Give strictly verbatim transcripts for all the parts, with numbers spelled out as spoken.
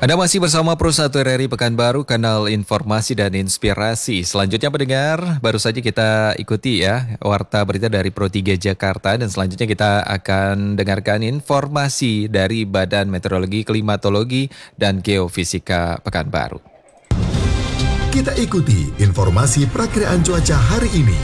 Anda masih bersama Pro satu R R I Pekanbaru, kanal informasi dan inspirasi. Selanjutnya pendengar, baru saja kita ikuti ya warta berita dari Pro tiga Jakarta, dan selanjutnya kita akan dengarkan informasi dari Badan Meteorologi, Klimatologi, dan Geofisika Pekanbaru. Kita ikuti informasi perakiraan cuaca hari ini.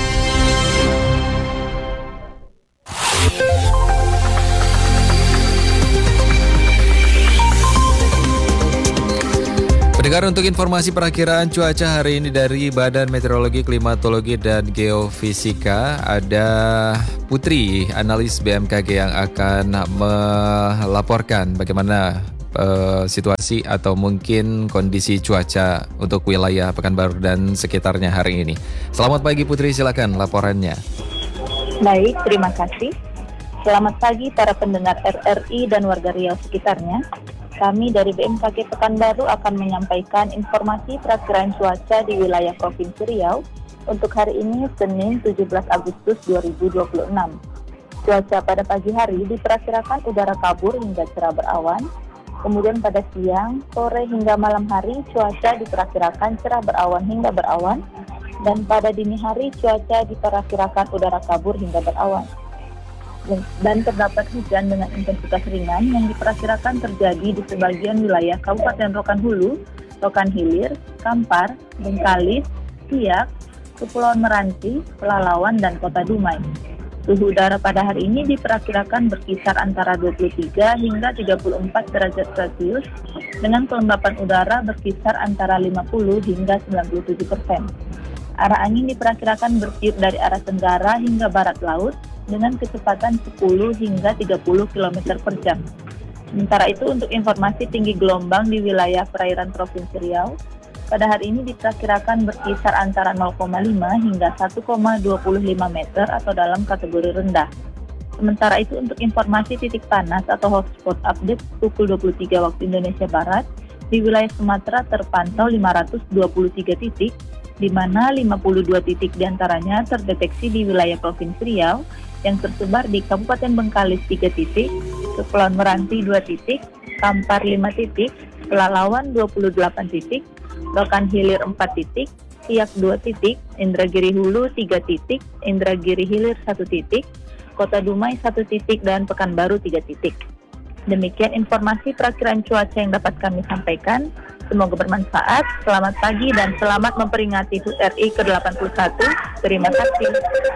Pendengar, untuk informasi perakiraan cuaca hari ini dari Badan Meteorologi, Klimatologi, dan Geofisika, ada Putri, analis B M K G, yang akan melaporkan bagaimana uh, situasi atau mungkin kondisi cuaca untuk wilayah Pekanbaru dan sekitarnya hari ini. Selamat pagi Putri, silakan laporannya. Baik, terima kasih. Selamat pagi para pendengar R R I dan warga Riau sekitarnya. Kami dari B M K G Pekanbaru akan menyampaikan informasi perakiraan cuaca di wilayah Provinsi Riau untuk hari ini Senin tujuh belas Agustus dua ribu dua puluh enam. Cuaca pada pagi hari diperkirakan udara kabur hingga cerah berawan. Kemudian pada siang, sore hingga malam hari cuaca diperkirakan cerah berawan hingga berawan. Dan pada dini hari cuaca diperkirakan udara kabur hingga berawan. Dan terdapat hujan dengan intensitas ringan yang diperkirakan terjadi di sebagian wilayah Kabupaten Rokan Hulu, Rokan Hilir, Kampar, Bengkalis, Siak, Kepulauan Meranti, Pelalawan, dan Kota Dumai. Suhu udara pada hari ini diperkirakan berkisar antara dua puluh tiga hingga tiga puluh empat derajat Celcius dengan kelembapan udara berkisar antara lima puluh hingga sembilan puluh tujuh persen. Arah angin diperkirakan bertiup dari arah tenggara hingga barat laut dengan kecepatan sepuluh hingga tiga puluh kilometer per jam. Sementara itu, untuk informasi tinggi gelombang di wilayah perairan Provinsi Riau, pada hari ini diperkirakan berkisar antara nol koma lima hingga satu koma dua lima meter atau dalam kategori rendah. Sementara itu, untuk informasi titik panas atau hotspot update pukul dua puluh tiga waktu Indonesia Barat, di wilayah Sumatera terpantau lima ratus dua puluh tiga titik, di mana lima puluh dua titik diantaranya terdeteksi di wilayah Provinsi Riau, yang tersebar di Kabupaten Bengkalis tiga titik, Kepulauan Meranti dua titik, Kampar lima titik, Pelalawan dua puluh delapan titik, Rokan Hilir empat titik, Siak dua titik, Indragiri Hulu tiga titik, Indragiri Hilir satu titik, Kota Dumai satu titik, dan Pekanbaru tiga titik. Demikian informasi perakiraan cuaca yang dapat kami sampaikan. Semoga bermanfaat. Selamat pagi dan selamat memperingati H U T R I ke delapan puluh satu. Terima kasih.